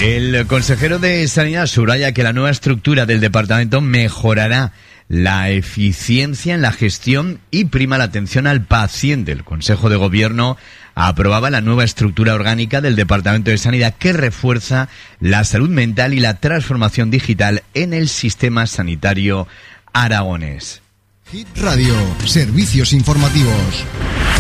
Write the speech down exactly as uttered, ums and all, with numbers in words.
El consejero de Sanidad subraya que la nueva estructura del departamento mejorará la eficiencia en la gestión y prima la atención al paciente. El Consejo de Gobierno aprobaba la nueva estructura orgánica del Departamento de Sanidad que refuerza la salud mental y la transformación digital en el sistema sanitario aragonés. Hit Radio, servicios informativos.